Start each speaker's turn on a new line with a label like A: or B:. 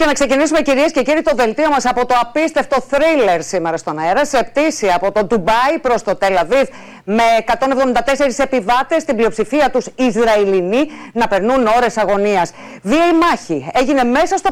A: Και να ξεκινήσουμε, κυρίες και κύριοι, το δελτίο μας από το απίστευτο θρίλερ σήμερα στον αέρα. Σε πτήση από το Ντουμπάι προς το Τελ Αβίβ με 174 επιβάτες, στην πλειοψηφία τους Ισραηλινοί, να περνούν ώρες αγωνίας. Βίαιη μάχη έγινε μέσα στο